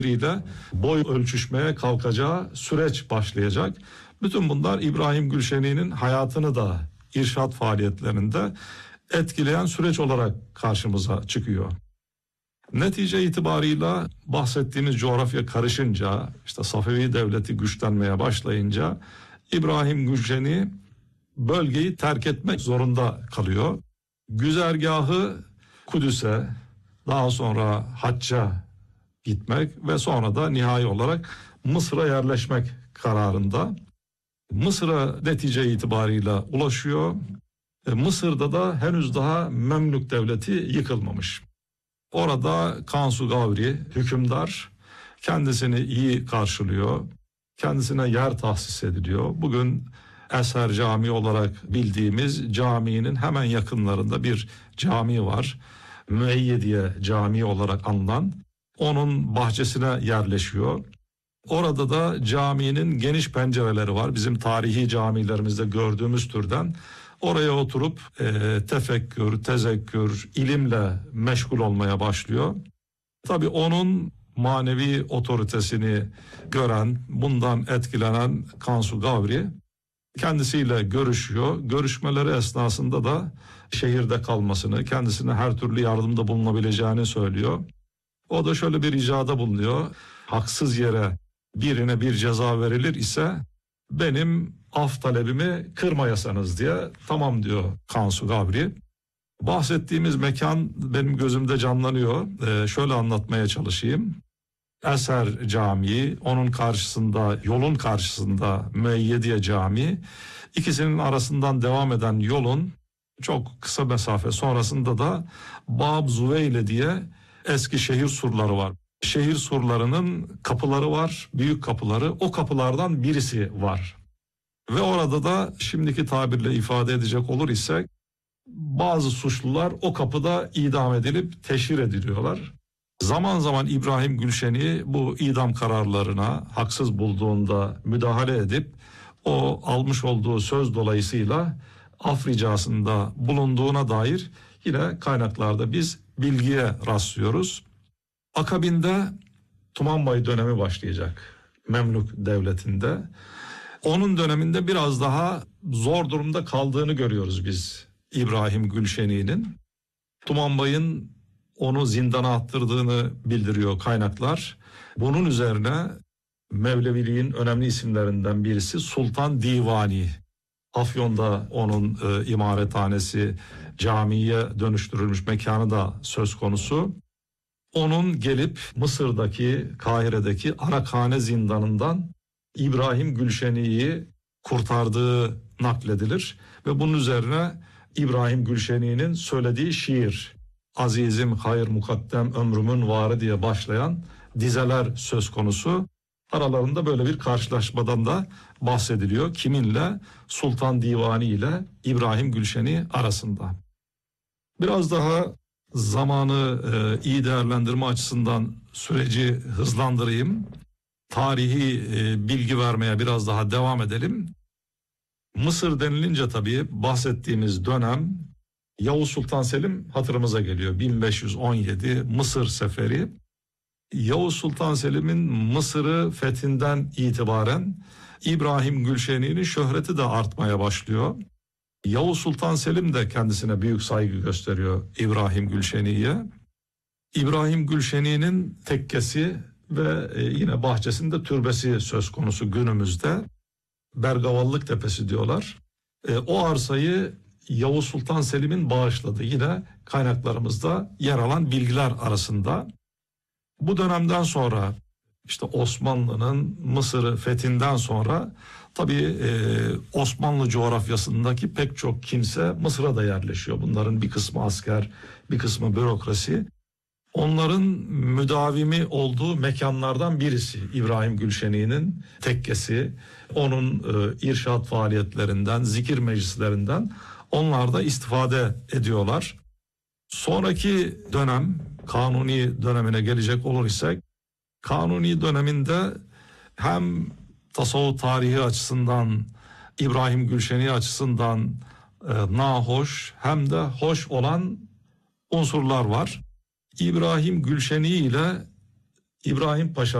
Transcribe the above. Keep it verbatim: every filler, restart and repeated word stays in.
ile boy ölçüşmeye kalkacağı süreç başlayacak. Bütün bunlar İbrahim Gülşeni'nin hayatını da irşat faaliyetlerinde etkileyen süreç olarak karşımıza çıkıyor. Netice itibarıyla bahsettiğimiz coğrafya karışınca, işte Safevi Devleti güçlenmeye başlayınca İbrahim Gülşeni bölgeyi terk etmek zorunda kalıyor. Güzergahı Kudüs'e, daha sonra Hacca gitmek ve sonra da nihai olarak Mısır'a yerleşmek kararında. Mısır'a netice itibarıyla ulaşıyor. E, Mısır'da da henüz daha Memlük Devleti yıkılmamış. Orada Kansu Gavri hükümdar kendisini iyi karşılıyor. Kendisine yer tahsis ediliyor. Bugün Eser Camii olarak bildiğimiz caminin hemen yakınlarında bir cami var. Müeyyediye Camii olarak anılan. Onun bahçesine yerleşiyor. Orada da caminin geniş pencereleri var. Bizim tarihi camilerimizde gördüğümüz türden. Oraya oturup e, tefekkür, tezekkür, ilimle meşgul olmaya başlıyor. Tabii onun manevi otoritesini gören, bundan etkilenen Kansu Gavri kendisiyle görüşüyor. Görüşmeleri esnasında da şehirde kalmasını, kendisine her türlü yardımda bulunabileceğini söylüyor. O da şöyle bir ricada bulunuyor. Haksız yere birine bir ceza verilir ise benim af talebimi kırmayasanız diye. Tamam diyor Kansu Gavri. Bahsettiğimiz mekan benim gözümde canlanıyor. Ee, şöyle anlatmaya çalışayım. Eser Camii, onun karşısında, yolun karşısında Müeyyediye Camii. İkisinin arasından devam eden yolun çok kısa mesafe sonrasında da Bab Züveyle diye eski şehir surları var. Şehir surlarının kapıları var, büyük kapıları. O kapılardan birisi var. Ve orada da şimdiki tabirle ifade edecek olur ise bazı suçlular o kapıda idam edilip teşhir ediliyorlar. Zaman zaman İbrahim Gülşeni bu idam kararlarına haksız bulduğunda müdahale edip o almış olduğu söz dolayısıyla af ricasında bulunduğuna dair yine kaynaklarda biz bilgiye rastlıyoruz. Akabinde Tumanbay dönemi başlayacak Memlük Devleti'nde. Onun döneminde biraz daha zor durumda kaldığını görüyoruz biz İbrahim Gülşeni'nin. Tumanbay'ın onu zindana attırdığını bildiriyor kaynaklar. Bunun üzerine Mevleviliğin önemli isimlerinden birisi Sultan Divani. Afyon'da onun e, imarethanesi, camiye dönüştürülmüş mekanı da söz konusu. Onun gelip Mısır'daki, Kahire'deki Arakhane zindanından İbrahim Gülşeni'yi kurtardığı nakledilir. Ve bunun üzerine İbrahim Gülşeni'nin söylediği şiir, Azizim hayır mukaddem ömrümün varı diye başlayan dizeler söz konusu. Aralarında böyle bir karşılaşmadan da bahsediliyor. Kiminle? Sultan Divani ile İbrahim Gülşeni arasında. Biraz daha zamanı e, iyi değerlendirme açısından süreci hızlandırayım. Tarihi e, bilgi vermeye biraz daha devam edelim. Mısır denilince tabii bahsettiğimiz dönem Yavuz Sultan Selim hatırımıza geliyor. bin beş yüz on yedi Mısır Seferi. Yavuz Sultan Selim'in Mısır'ı fethinden itibaren İbrahim Gülşeni'nin şöhreti de artmaya başlıyor. Yavuz Sultan Selim de kendisine büyük saygı gösteriyor İbrahim Gülşeni'ye. İbrahim Gülşeni'nin tekkesi ve yine bahçesinde türbesi söz konusu günümüzde. Bergavallık Tepesi diyorlar. E, o arsayı Yavuz Sultan Selim'in bağışladığı yine kaynaklarımızda yer alan bilgiler arasında. Bu dönemden sonra işte Osmanlı'nın Mısır'ı fethinden sonra tabii e, Osmanlı coğrafyasındaki pek çok kimse Mısır'a da yerleşiyor. Bunların bir kısmı asker, bir kısmı bürokrasi. Onların müdavimi olduğu mekanlardan birisi İbrahim Gülşeni'nin tekkesi. Onun e, irşat faaliyetlerinden, zikir meclislerinden onlar da istifade ediyorlar. Sonraki dönem, Kanuni dönemine gelecek olur isek, Kanuni döneminde hem tasavvuf tarihi açısından, İbrahim Gülşeni açısından e, nahoş hem de hoş olan unsurlar var. İbrahim Gülşeni ile İbrahim Paşa